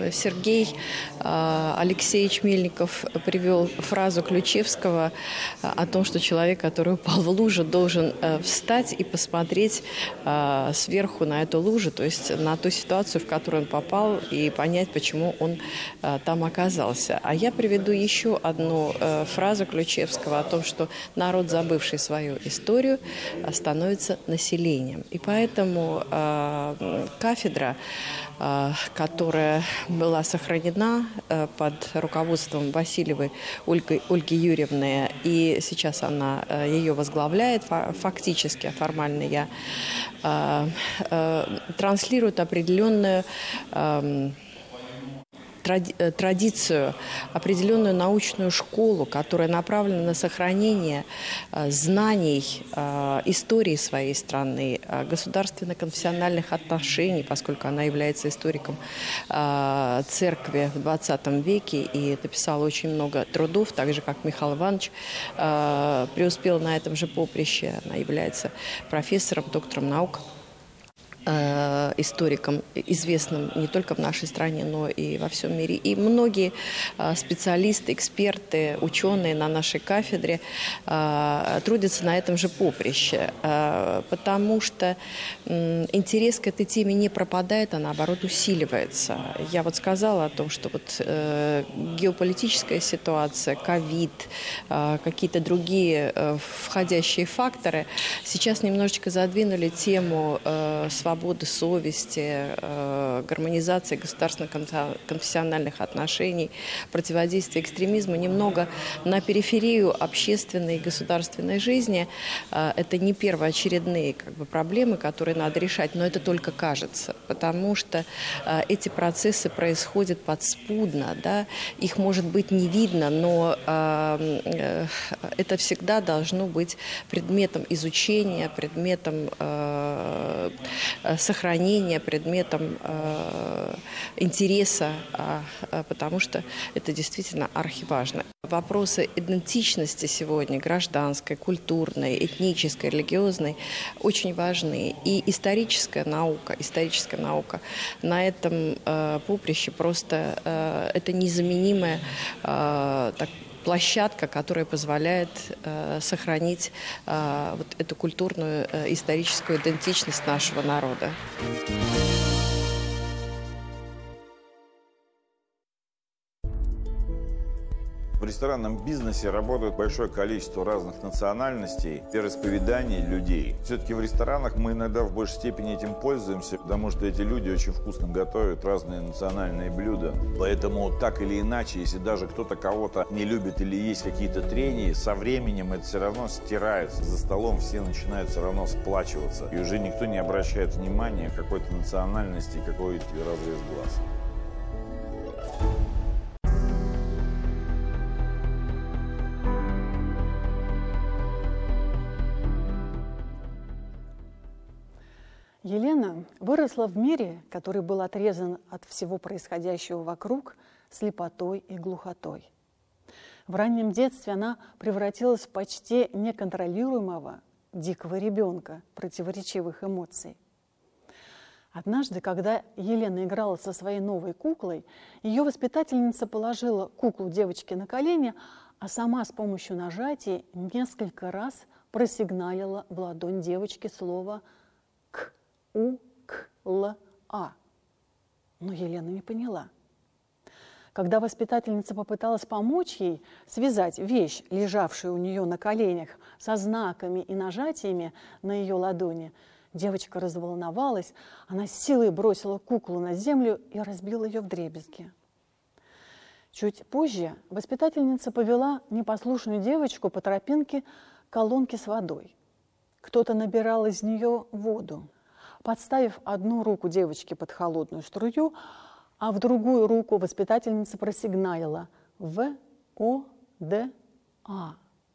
Сергей Алексеевич Мельников привел фразу Ключевского о том, что человек, который упал в лужу, должен встать и посмотреть сверху на эту лужу, то есть на ту ситуацию, в которую он попал, и понять, почему он там оказался. А я приведу еще одну фразу Ключевского о том, что народ, забывший свою историю, становится населением. И поэтому кафедра, которая была сохранена под руководством Васильевой Ольги Юрьевны, и сейчас она ее возглавляет фактически, формально я, транслирует определенную традицию, определенную научную школу, которая направлена на сохранение знаний истории своей страны, государственно-конфессиональных отношений, поскольку она является историком церкви в XX веке и написала очень много трудов, так же, как Михаил Иванович преуспел на этом же поприще. Она является профессором, доктором наук, историком, известным не только в нашей стране, но и во всем мире. И многие специалисты, эксперты, ученые на нашей кафедре трудятся на этом же поприще, потому что интерес к этой теме не пропадает, а наоборот усиливается. Я вот сказала о том, что вот геополитическая ситуация, ковид, какие-то другие входящие факторы сейчас немножечко задвинули тему свободы совести, гармонизации государственно-конфессиональных отношений, противодействия экстремизму немного на периферию общественной и государственной жизни. Это не первоочередные проблемы, которые надо решать, но это только кажется, потому что эти процессы происходят подспудно, да? Их, может быть, не видно, но это всегда должно быть предметом изучения, предметом сохранения, предметом интереса, потому что это действительно архиважно. Вопросы идентичности сегодня, гражданской, культурной, этнической, религиозной, очень важны. И историческая наука на этом поприще просто это незаменимая площадка, которая позволяет сохранить вот эту культурную, историческую идентичность нашего народа. В ресторанном бизнесе работает большое количество разных национальностей, вероисповеданий людей. Все-таки в ресторанах мы иногда в большей степени этим пользуемся, потому что эти люди очень вкусно готовят разные национальные блюда. Поэтому так или иначе, если даже кто-то кого-то не любит или есть какие-то трения, со временем это все равно стирается. За столом все начинают все равно сплачиваться. И уже никто не обращает внимания какой-то национальности, какой разрез глаз. Елена выросла в мире, который был отрезан от всего происходящего вокруг слепотой и глухотой. В раннем детстве она превратилась в почти неконтролируемого, дикого ребенка противоречивых эмоций. Однажды, когда Елена играла со своей новой куклой, ее воспитательница положила куклу девочки на колени, а сама с помощью нажатий несколько раз просигналила в ладонь девочки слово «к». У-К-Л-А. Но Елена не поняла. Когда воспитательница попыталась помочь ей связать вещь, лежавшую у нее на коленях, со знаками и нажатиями на ее ладони, девочка разволновалась, она с силой бросила куклу на землю и разбила ее вдребезги. Чуть позже воспитательница повела непослушную девочку по тропинке к колонке с водой. Кто-то набирал из нее воду. Подставив одну руку девочки под холодную струю, а в другую руку воспитательница просигналила В-О-Д-А.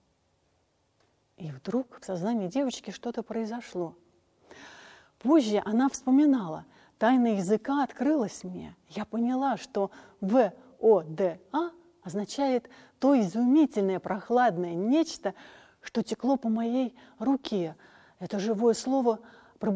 И вдруг в сознании девочки что-то произошло. Позже она вспоминала: тайна языка открылась мне. Я поняла, что В-О-Д-А означает то изумительное прохладное нечто, что текло по моей руке. Это живое слово